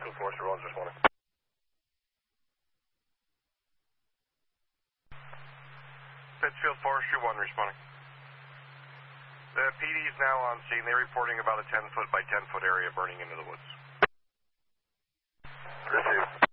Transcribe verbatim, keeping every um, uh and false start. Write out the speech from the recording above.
Pittsfield Forest Rollins responding. Pittsfield Forestry one responding. The P D is now on scene. They're reporting about a ten foot by ten foot area burning into the woods. Received.